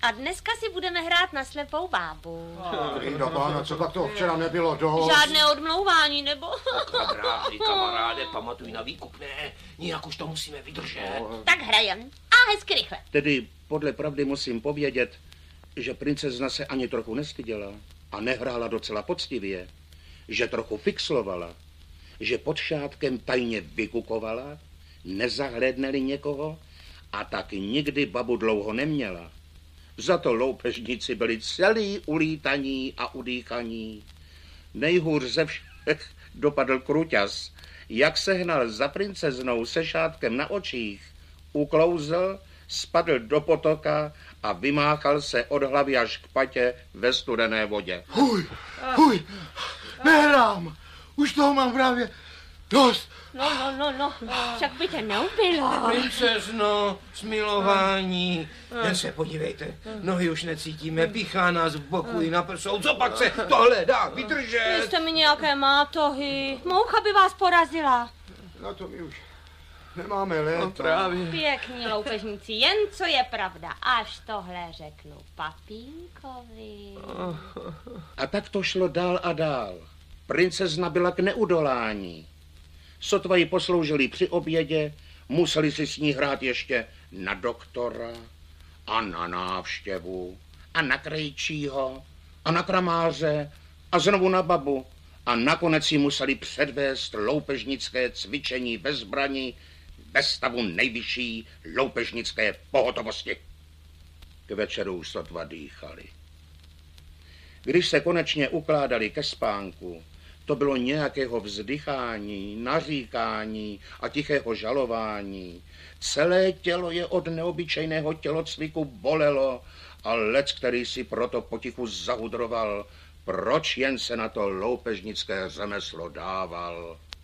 A dneska si budeme hrát na slepou bábu. Linda, pána, co pak toho včera nebylo dost? Žádné odmlouvání, nebo? Kamaráde, pamatuj na výkup, ne? Nijak už to musíme vydržet. Tak hrajem. A hezky rychle. Tedy podle pravdy musím povědět, že princezna se ani trochu nestyděla a nehrála docela poctivě, že trochu fixlovala, že pod šátkem tajně vykukovala, nezahlédne-li někoho, a tak nikdy babu dlouho neměla. Za to loupežníci byli celý ulítaní a udýchaní. Nejhůř ze všech dopadl Kruťas. Jak sehnal za princeznou se šátkem na očích, uklouzl, spadl do potoka a vymáchal se od hlavy až k patě ve studené vodě. Huj, nehrám, už toho mám právě dost. No, však by tě neubilo. Princezno, smilování. Jen se podívejte, nohy už necítíme, píchá nás v boku i na prsou. Co pak se tohle dá vydržet? Vy jste mi nějaké mátohy. Moucha by vás porazila. Na to my už nemáme léta. No právě. Pěkní loupežníci, jen co je pravda. Až tohle řeknu papínkovi. A tak to šlo dál a dál. Princezna byla k neudolání. Sotva ji posloužili při obědě, museli si s ní hrát ještě na doktora a na návštěvu a na krejčího a na kramáře a znovu na babu a nakonec ji museli předvést loupežnické cvičení ve zbrani ve stavu nejvyšší loupežnické pohotovosti. K večeru sotva dýchali. Když se konečně ukládali ke spánku, to bylo nějakého vzdychání, naříkání a tichého žalování. Celé tělo je od neobyčejného tělocviku bolelo a lec, který si proto potichu zahudroval, proč jen se na to loupežnické řemeslo dával.